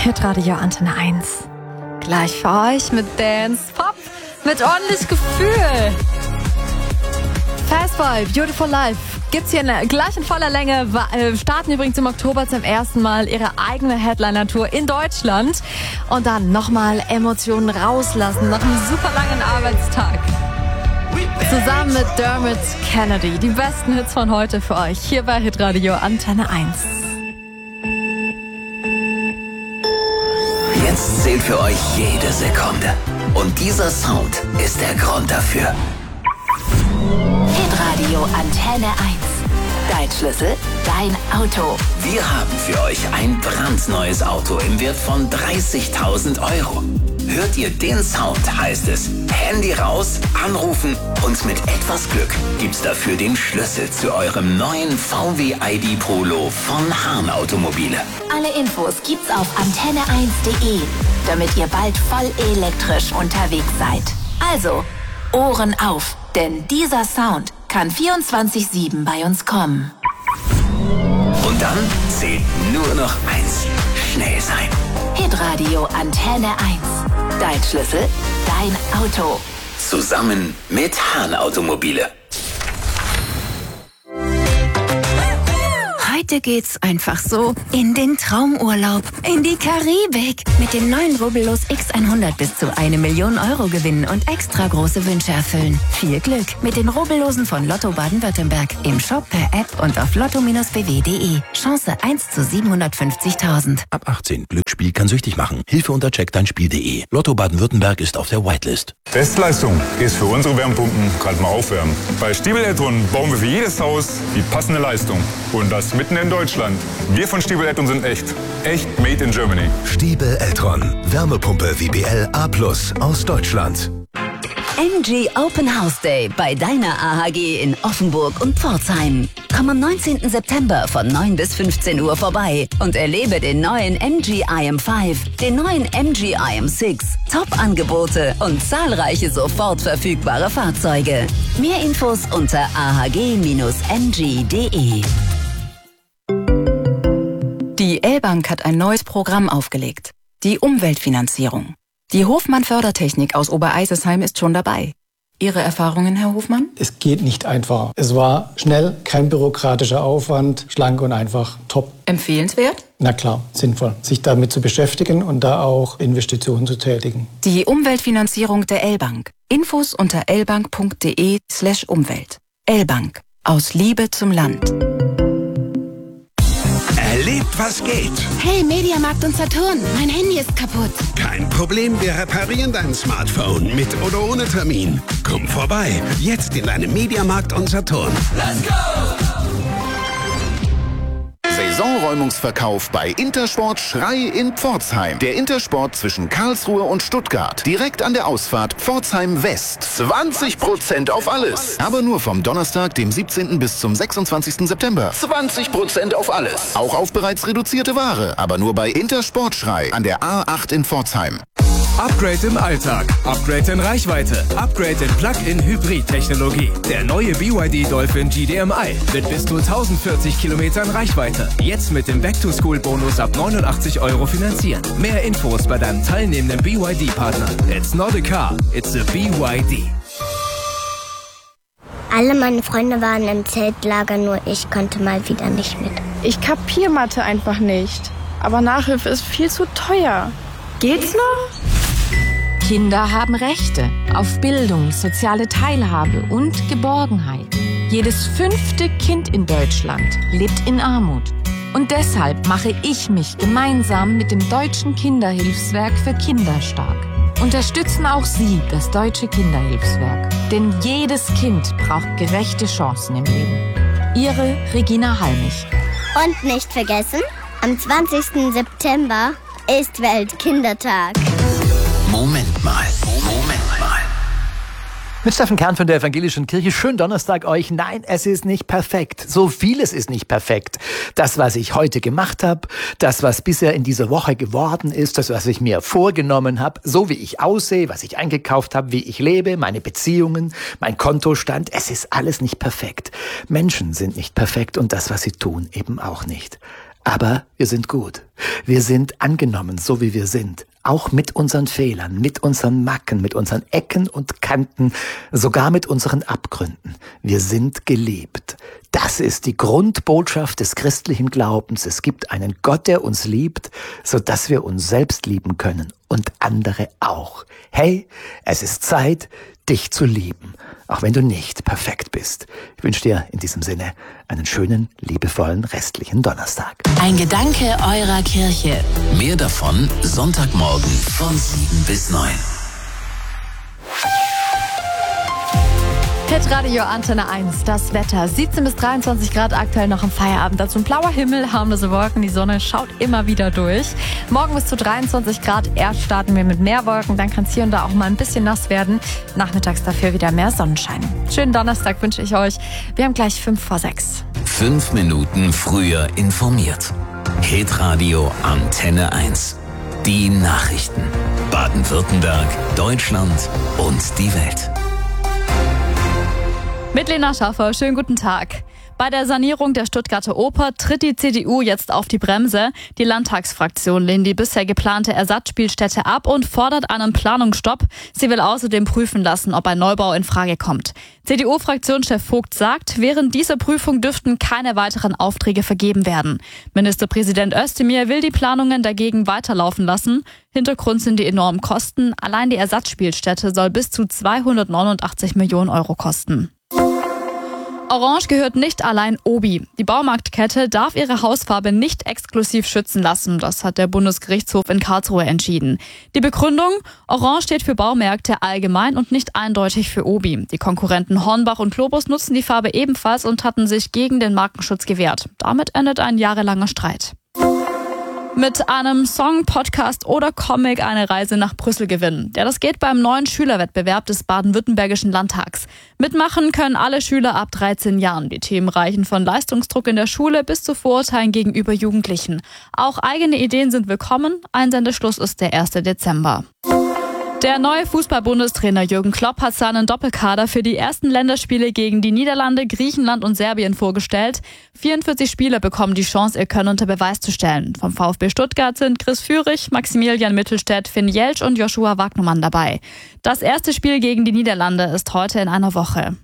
Hitradio Antenne 1. Gleich für euch mit Dance Pop, mit ordentlich Gefühl. Fastboy, Beautiful Life gibt's hier gleich in voller Länge. Starten übrigens im Oktober zum ersten Mal ihre eigene Headliner-Tour in Deutschland. Und dann nochmal Emotionen rauslassen nach einem super langen Arbeitstag. Zusammen mit Dermot Kennedy. Die besten Hits von heute für euch hier bei Hitradio Antenne 1. Jetzt zählt für euch jede Sekunde. Und dieser Sound ist der Grund dafür. Hitradio Antenne 1. Dein Schlüssel, dein Auto. Wir haben für euch ein brandneues Auto im Wert von 30.000 Euro. Hört ihr den Sound, heißt es Handy raus, anrufen und mit etwas Glück gibt's dafür den Schlüssel zu eurem neuen VW ID Polo von Hahn Automobile. Alle Infos gibt's auf antenne1.de, damit ihr bald voll elektrisch unterwegs seid. Also, Ohren auf, denn dieser Sound kann 24/7 bei uns kommen. Und dann zählt nur noch eins: schnell sein. Hitradio Antenne 1. Dein Schlüssel, dein Auto. Zusammen mit Hahn Automobile. Heute geht's einfach so in den Traumurlaub, in die Karibik. Mit dem neuen Rubbellos X100 bis zu 1 Million Euro gewinnen und extra große Wünsche erfüllen. Viel Glück mit den Rubbellosen von Lotto Baden-Württemberg. Im Shop, per App und auf lotto-bw.de. Chance 1 zu 750.000. Ab 18. Glücksspiel kann süchtig machen. Hilfe unter checkdeinspiel.de. Lotto Baden-Württemberg ist auf der Whitelist. Bestleistung ist für unsere Wärmepumpen gerade mal aufwärmen. Bei Stiebel Eltron bauen wir für jedes Haus die passende Leistung. Und das mitten in Deutschland. Wir von Stiebel Eltron sind echt. Echt made in Germany. Stiebel Eltron. Wärmepumpe WBL A+ aus Deutschland. MG Open House Day bei deiner AHG in Offenburg und Pforzheim. Komm am 19. September von 9 bis 15 Uhr vorbei und erlebe den neuen MG IM5, den neuen MG IM6, Top-Angebote und zahlreiche sofort verfügbare Fahrzeuge. Mehr Infos unter ahg-mg.de. Die L-Bank hat ein neues Programm aufgelegt. Die Umweltfinanzierung. Die Hofmann Fördertechnik aus Obereisesheim ist schon dabei. Ihre Erfahrungen, Herr Hofmann? Es geht nicht einfacher. Es war schnell, kein bürokratischer Aufwand, schlank und einfach, top. Empfehlenswert? Na klar, sinnvoll, sich damit zu beschäftigen und da auch Investitionen zu tätigen. Die Umweltfinanzierung der L-Bank. Infos unter lbank.de/Umwelt. L-Bank. Aus Liebe zum Land. Erlebt, was geht. Hey, Mediamarkt und Saturn, mein Handy ist kaputt. Kein Problem, wir reparieren dein Smartphone mit oder ohne Termin. Komm vorbei, jetzt in deinem Mediamarkt und Saturn. Let's go! Saisonräumungsverkauf bei Intersport Schrei in Pforzheim. Der Intersport zwischen Karlsruhe und Stuttgart. Direkt an der Ausfahrt Pforzheim West. 20% auf alles. Aber nur vom Donnerstag, dem 17. bis zum 26. September. 20% auf alles. Auch auf bereits reduzierte Ware. Aber nur bei Intersport Schrei an der A8 in Pforzheim. Upgrade im Alltag, Upgrade in Reichweite, Upgrade in Plug-in-Hybrid-Technologie. Der neue BYD Dolphin GDMI mit bis zu 1040 Kilometern Reichweite. Jetzt mit dem Back-to-School-Bonus ab 89 € finanzieren. Mehr Infos bei deinem teilnehmenden BYD-Partner. It's not a car, it's a BYD. Alle meine Freunde waren im Zeltlager, nur ich konnte mal wieder nicht mit. Ich kapier Mathe einfach nicht. Aber Nachhilfe ist viel zu teuer. Geht's noch? Kinder haben Rechte auf Bildung, soziale Teilhabe und Geborgenheit. Jedes 5. Kind in Deutschland lebt in Armut. Und deshalb mache ich mich gemeinsam mit dem Deutschen Kinderhilfswerk für Kinder stark. Unterstützen auch Sie das Deutsche Kinderhilfswerk. Denn jedes Kind braucht gerechte Chancen im Leben. Ihre Regina Halmich. Und nicht vergessen, am 20. September ist Weltkindertag. Moment mal. Mit Steffen Kern von der Evangelischen Kirche. Schönen Donnerstag euch. Nein, es ist nicht perfekt. So vieles ist nicht perfekt. Das, was ich heute gemacht habe, das, was bisher in dieser Woche geworden ist, das, was ich mir vorgenommen habe, so wie ich aussehe, was ich eingekauft habe, wie ich lebe, meine Beziehungen, mein Kontostand, es ist alles nicht perfekt. Menschen sind nicht perfekt und das, was sie tun, eben auch nicht. Aber wir sind gut. Wir sind angenommen, so wie wir sind. Auch mit unseren Fehlern, mit unseren Macken, mit unseren Ecken und Kanten, sogar mit unseren Abgründen. Wir sind geliebt. Das ist die Grundbotschaft des christlichen Glaubens. Es gibt einen Gott, der uns liebt, sodass wir uns selbst lieben können und andere auch. Hey, es ist Zeit, dich zu lieben, auch wenn du nicht perfekt bist. Ich wünsche dir in diesem Sinne einen schönen, liebevollen restlichen Donnerstag. Ein Gedanke eurer Kirche. Mehr davon Sonntagmorgen von 7 bis 9. Hitradio Antenne 1, das Wetter. 17 bis 23 Grad aktuell noch im Feierabend. Dazu ein blauer Himmel, harmlose Wolken, die Sonne schaut immer wieder durch. Morgen bis zu 23 Grad. Erst starten wir mit mehr Wolken, dann kann es hier und da auch mal ein bisschen nass werden. Nachmittags dafür wieder mehr Sonnenschein. Schönen Donnerstag wünsche ich euch. Wir haben gleich 5:06. 5 Minuten früher informiert. Hitradio Antenne 1. Die Nachrichten. Baden-Württemberg, Deutschland und die Welt. Mit Lena Schaffer, schönen guten Tag. Bei der Sanierung der Stuttgarter Oper tritt die CDU jetzt auf die Bremse. Die Landtagsfraktion lehnt die bisher geplante Ersatzspielstätte ab und fordert einen Planungsstopp. Sie will außerdem prüfen lassen, ob ein Neubau in Frage kommt. CDU-Fraktionschef Vogt sagt, während dieser Prüfung dürften keine weiteren Aufträge vergeben werden. Ministerpräsident Özdemir will die Planungen dagegen weiterlaufen lassen. Hintergrund sind die enormen Kosten. Allein die Ersatzspielstätte soll bis zu 289 Millionen Euro kosten. Orange gehört nicht allein Obi. Die Baumarktkette darf ihre Hausfarbe nicht exklusiv schützen lassen. Das hat der Bundesgerichtshof in Karlsruhe entschieden. Die Begründung? Orange steht für Baumärkte allgemein und nicht eindeutig für Obi. Die Konkurrenten Hornbach und Globus nutzen die Farbe ebenfalls und hatten sich gegen den Markenschutz gewehrt. Damit endet ein jahrelanger Streit. Mit einem Song, Podcast oder Comic eine Reise nach Brüssel gewinnen. Ja, das geht beim neuen Schülerwettbewerb des Baden-Württembergischen Landtags. Mitmachen können alle Schüler ab 13 Jahren. Die Themen reichen von Leistungsdruck in der Schule bis zu Vorurteilen gegenüber Jugendlichen. Auch eigene Ideen sind willkommen. Einsendeschluss ist der 1. Dezember. Der neue Fußball-Bundestrainer Jürgen Klopp hat seinen Doppelkader für die ersten Länderspiele gegen die Niederlande, Griechenland und Serbien vorgestellt. 44 Spieler bekommen die Chance, ihr Können unter Beweis zu stellen. Vom VfB Stuttgart sind Chris Führig, Maximilian Mittelstädt, Finn Jeltsch und Joshua Wagnermann dabei. Das erste Spiel gegen die Niederlande ist heute in einer Woche.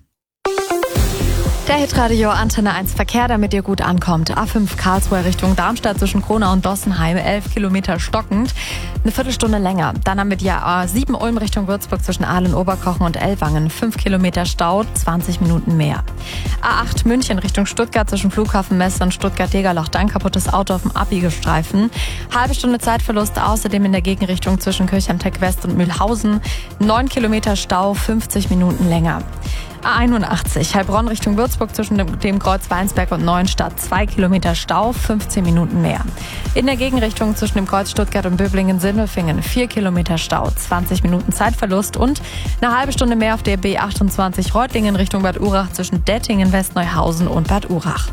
Der Hitradio Antenne 1 Verkehr, damit ihr gut ankommt. A5 Karlsruhe Richtung Darmstadt zwischen Kronau und Dossenheim, 11 Kilometer stockend, eine Viertelstunde länger. Dann haben wir die A7 Ulm Richtung Würzburg zwischen Aalen, Oberkochen und Ellwangen, 5 Kilometer Stau, 20 Minuten mehr. A8 München Richtung Stuttgart zwischen Flughafen Messe und Stuttgart-Degerloch, dann kaputtes Auto auf dem Abbiegestreifen. Halbe Stunde Zeitverlust, außerdem in der Gegenrichtung zwischen Kirchheim-Tech West und Mühlhausen, 9 Kilometer Stau, 50 Minuten länger. A81 Heilbronn Richtung Würzburg zwischen dem Kreuz Weinsberg und Neuenstadt, 2 Kilometer Stau, 15 Minuten mehr. In der Gegenrichtung zwischen dem Kreuz Stuttgart und Böblingen-Sindelfingen, 4 Kilometer Stau, 20 Minuten Zeitverlust und eine halbe Stunde mehr auf der B28 Reutlingen Richtung Bad Urach zwischen Dettingen, Westneuhausen und Bad Urach.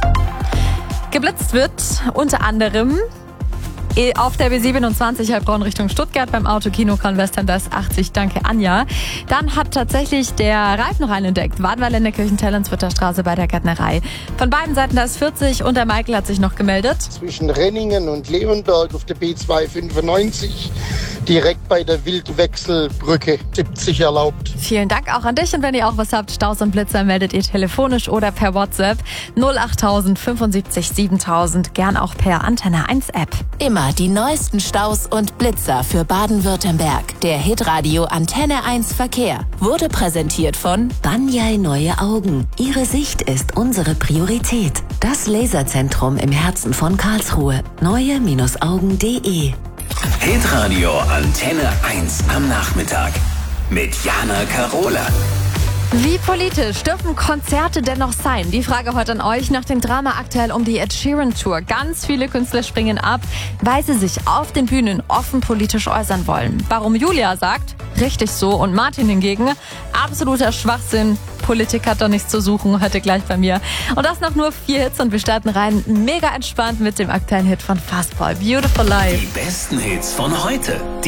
Geblitzt wird unter anderem auf der B27 Heilbronn Richtung Stuttgart beim Autokino Köln-Western, da ist 80, danke Anja. Dann hat tatsächlich der Reifen rein entdeckt, Warnweiler in der Kirchentellenswürter Straße bei der Gärtnerei. Von beiden Seiten da ist 40 und der Michael hat sich noch gemeldet. Zwischen Renningen und Leonberg auf der B295, direkt bei der Wildwechselbrücke, 70 erlaubt. Vielen Dank auch an dich und wenn ihr auch was habt, Staus und Blitzer, meldet ihr telefonisch oder per WhatsApp 08000 75 7000, gern auch per Antenne 1 App. Immer die neuesten Staus und Blitzer für Baden-Württemberg. Der Hitradio Antenne 1 Verkehr wurde präsentiert von Banyai Neue Augen. Ihre Sicht ist unsere Priorität. Das Laserzentrum im Herzen von Karlsruhe. neue-augen.de. Hitradio Antenne 1 am Nachmittag mit Jana Karola. Wie politisch dürfen Konzerte denn noch sein? Die Frage heute an euch nach dem Drama aktuell um die Ed Sheeran Tour. Ganz viele Künstler springen ab, weil sie sich auf den Bühnen offen politisch äußern wollen. Warum Julia sagt, richtig so, und Martin hingegen, absoluter Schwachsinn, Politik hat doch nichts zu suchen, heute gleich bei mir. Und das noch nur 4 Hits und wir starten rein mega entspannt mit dem aktuellen Hit von Fastball, Beautiful Life. Die besten Hits von heute.